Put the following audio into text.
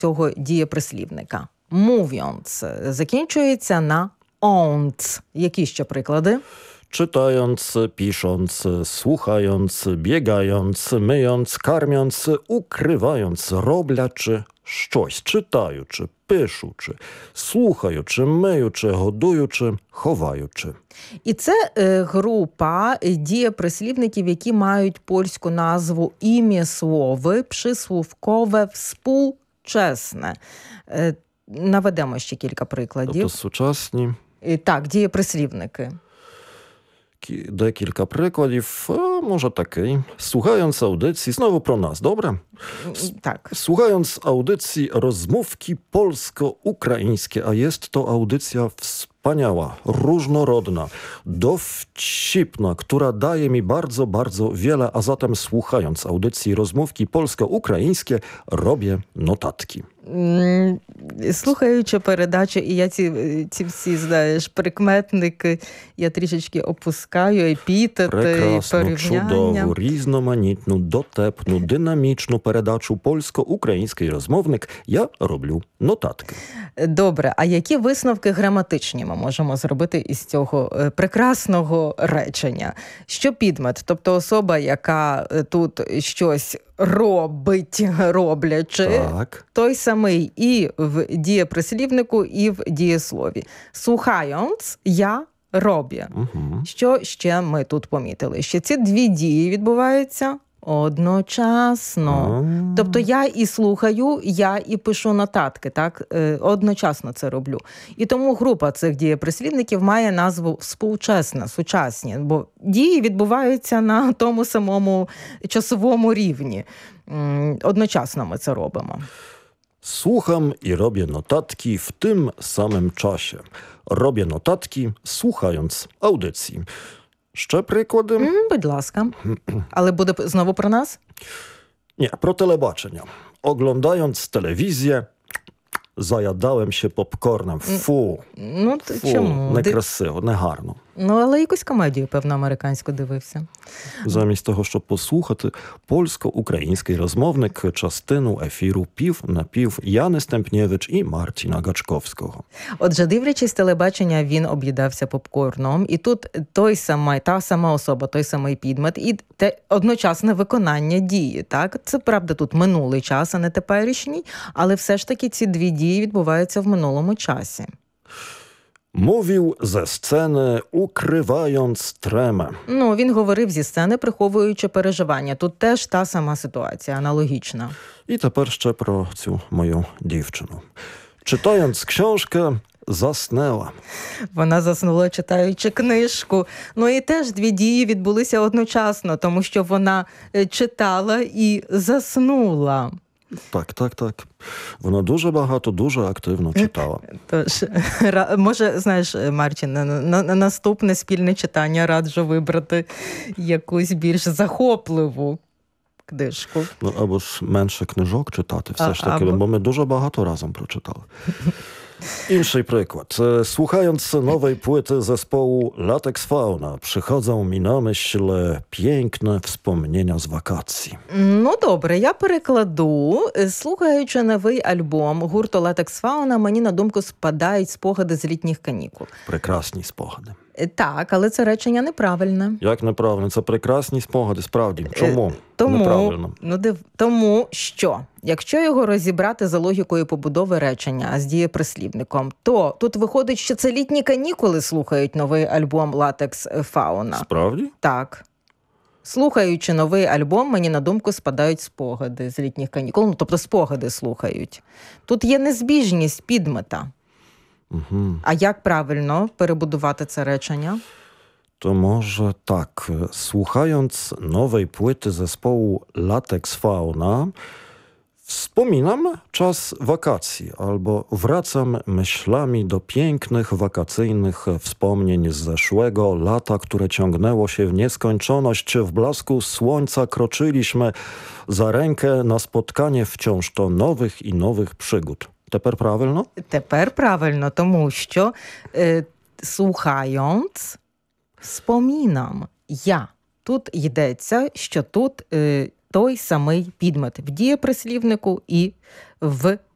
цього дієприслівника. Mówiąc закінчується на ąc. Які ще приклади? Czytając, pisząc, słuchając, biegając, myjąc, karmiąc, ukrywając, роблячи щось, читаючи, пишучи, слухаючи, миючи, годуючи, ховаючи. І це група дієприслівників, які мають польську назву ім'єслови, przyслівкове, współczesne. Наведемо ще кілька прикладів. Тобто сучасні. Так, дієприслівники. Декілька прикладів, może такий. Słuchając audycji, znowu pro nas, dobre? Tak. Słuchając audycji rozmówki polsko-ukraińskie, a jest to audycja wspaniała, różnorodna, dowcipna, która daje mi bardzo, bardzo wiele, a zatem słuchając audycji rozmówki polsko-ukraińskie, robię notatki. Слухаючи передачу, і я ці всі, знаєш, прикметники, я трішечки опускаю, епітети, Прекрасну, чудову, різноманітну, дотепну, динамічну передачу польсько-український розмовник, я роблю нотатки. Добре, а які висновки граматичні ми можемо зробити із цього прекрасного речення? Що підмет, тобто особа, яка тут щось робить, роблячи, так. Той самий і в дієприслівнику, і в дієслові. Słuchając, я роблю. Угу. Що ще ми тут помітили? Що ці дві дії відбуваються одночасно. Тобто я і слухаю, я і пишу нотатки, так? Одночасно це роблю. І тому група цих дієприслівників має назву «współczesne», «сучасні», бо дії відбуваються на тому самому часовому рівні. Одночасно ми це робимо. Słucham i robię notatki w tym samym czasie. Robię notatki, słuchając audycji. Ще приклади? Будь ласка. Але буде знову про нас? Nie, pro telebачення. Oglądając telewizję, zajadałem się popcornem. Фу. Ну, Фу, чому? некрасиво, негарно. Ну, але якусь комедію, певно, американську дивився. Замість того, щоб послухати польсько-український розмовник частину ефіру пів на пів Яни Стемпнєвич і Мартіна Гачковського. Отже, дивлячись телебачення, він об'їдався попкорном. І тут та сама особа, той самий підмет і те одночасне виконання дії. Так? Це, правда, тут минулий час, а не теперішній, але все ж таки ці дві дії відбуваються в минулому часі. Mówił ze sceny, ukrywając tremę. Ну, він говорив зі сцени, приховуючи переживання. Тут теж та сама ситуація, аналогічна. І тепер ще про цю мою дівчину. Читając książkę, заснула. Вона заснула, читаючи книжку. Ну і теж дві дії відбулися одночасно, тому що вона читала і заснула. Так. Вона дуже багато, дуже активно читала. Тож, може, знаєш, Марчин, на наступне спільне читання раджу вибрати якусь більш захопливу книжку. Ну, або ж менше книжок читати, все ж таки, бо ми дуже багато разом прочитали. Інший приклад. Słuchając nowej płyty zespołu Latex Fauna, przychodzą mi na myśl piękne wspomnienia z wakacji. Ну, добре, я перекладу. Слухаючи новий альбом гурту Latex Fauna, мені на думку спадають спогади з літніх канікул. Прекрасні спогади. Так, але це речення неправильне. Як неправильно? Це прекрасні спогади, справді. Чому неправильно? Тому що, якщо його розібрати за логікою побудови речення з дієприслівником, то тут виходить, що це літні канікули слухають новий альбом Latex Fauna. Справді? Так. Слухаючи новий альбом, мені на думку спадають спогади з літніх канікул. Ну, тобто спогади слухають. Тут є незбіжність підмета. Угу. А як правильно перебудувати це речення? To może tak. Słuchając nowej płyty zespołu Latex Fauna, wspominam czas wakacji albo wracam myślami do pięknych wakacyjnych wspomnień z zeszłego lata, które ciągnęło się w nieskończoność. W blasku słońca kroczyliśmy za rękę na spotkanie wciąż to nowych i nowych przygód. Тепер правильно? Тепер правильно, тому що слухając, wspominam, я. Тут йдеться, що тут той самий підмет в дієприслівнику і в